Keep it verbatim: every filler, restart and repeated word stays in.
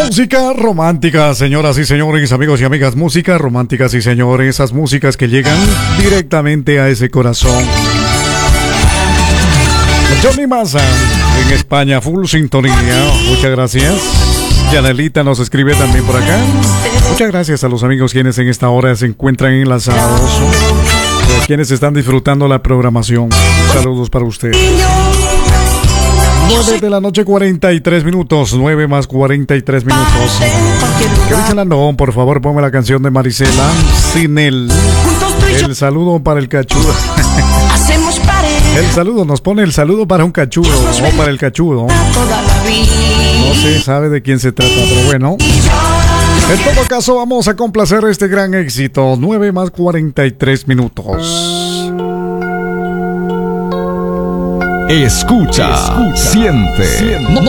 Música romántica, señoras y señores, amigos y amigas, música románticas y señores, esas músicas que llegan directamente a ese corazón. Johnny Massa, en España, full sintonía, muchas gracias. Yanelita nos escribe también por acá. Muchas gracias a los amigos quienes en esta hora se encuentran enlazados, quienes están disfrutando la programación. Saludos para ustedes. nueve de la noche, cuarenta y tres minutos. nueve más cuarenta y tres minutos. Cristian Landón, por favor, ponme la canción de Marisela. Sin él. El saludo para el cachudo. El saludo, nos pone el saludo para un cachudo. O para el cachudo. No se sabe de quién se trata, pero bueno. En todo caso, vamos a complacer este gran éxito. nueve más cuarenta y tres minutos. Escucha, Escucha siente. siente.